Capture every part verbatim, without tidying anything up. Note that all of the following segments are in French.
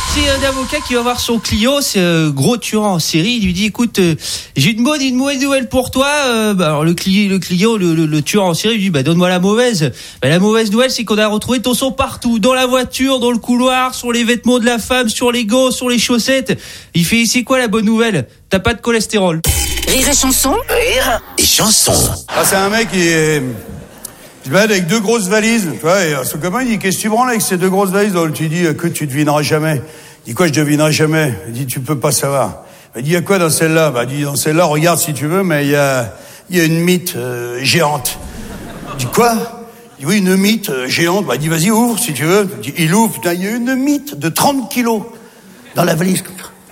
C'est un avocat qui va voir son client, c'est un gros tueur en série. Il lui dit, écoute, euh, j'ai une bonne et une mauvaise nouvelle pour toi. Euh, bah, alors le client, le client, le, le, le tueur en série lui dit, bah donne-moi la mauvaise. Bah, la mauvaise nouvelle, c'est qu'on a retrouvé ton sang partout, dans la voiture, dans le couloir, sur les vêtements de la femme, sur les gants, sur les chaussettes. Il fait, c'est quoi la bonne nouvelle? T'as pas de cholestérol. Rire et chanson. Rire et chanson. Ah, c'est un mec qui est... Il se balade avec deux grosses valises, tu vois, et son copain, il dit, qu'est-ce que tu branles avec ces deux grosses valises? Donc, tu dis, que tu devineras jamais. Il dit, quoi, je devinerai jamais? Il dit, tu peux pas savoir. Il dit, il y a quoi dans celle-là? Bah, il dit, dans celle-là, regarde si tu veux, mais il y a, il y a une mythe, euh, géante. Il dit, quoi? Il dit, oui, une mythe euh, géante. Bah, il dit, vas-y, ouvre, si tu veux. Il, dit, il ouvre, putain, il y a une mythe de trente kilos dans la valise.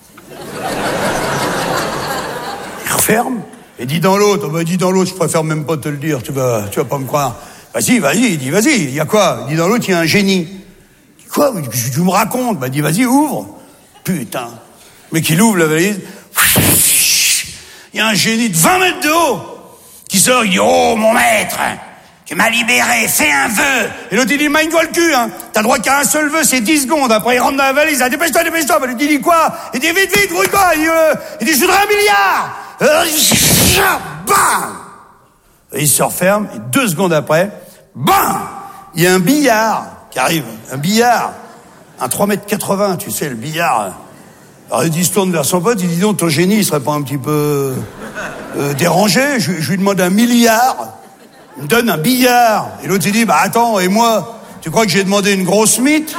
Il referme, et dit dans l'autre, bah, dit dans l'autre, je préfère même pas te le dire, tu vas, tu vas pas me croire. Vas-y, vas-y, il dit, vas-y, il y a quoi? Il dit dans l'autre, il y a un génie. Il dit, quoi? Tu me racontes? Bah, il dit, vas-y, ouvre. Putain. Mais qu'il ouvre la valise. Il y a un génie de vingt mètres de haut qui sort, il dit, oh, mon maître, tu m'as libéré, fais un vœu. Et l'autre, il dit, magne-toi le cul, hein. T'as le droit qu'à un seul vœu, c'est dix secondes. Après, il rentre dans la valise, ah, dépêche-toi, dépêche-toi. Bah, il dit, quoi? Il dit, vite, vite, brûle-toi. Il dit, euh, il dit, je voudrais un milliard. Euh, bam! Et il se referme, et deux secondes après, bam! Il y a un billard qui arrive, un billard, un trois mètres quatre-vingts, tu sais, le billard. Alors il se tourne vers son pote, il dit, donc, ton génie, il serait pas un petit peu euh, dérangé? je, je lui demande un milliard, il me donne un billard. Et l'autre, il dit, bah attends, et moi, tu crois que j'ai demandé une grosse mythe?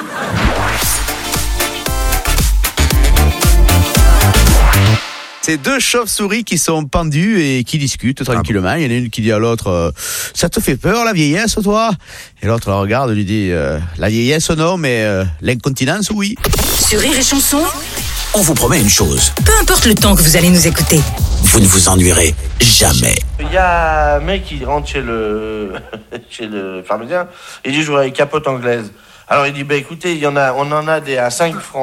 C'est deux chauves-souris qui sont pendues et qui discutent tranquillement. Il y en a une qui dit à l'autre, euh, ça te fait peur la vieillesse, toi? Et l'autre la regarde et lui dit, euh, la vieillesse non, mais euh, l'incontinence oui. Sur Rire et chanson, On vous promet une chose, peu importe le temps que vous allez nous écouter. vous ne vous ennuierez jamais. Il y a un mec qui rentre chez le chez le pharmacien, il dit, je voudrais une capote anglaise. Alors il dit, bah écoutez, il y en a, on en a des à cinq francs.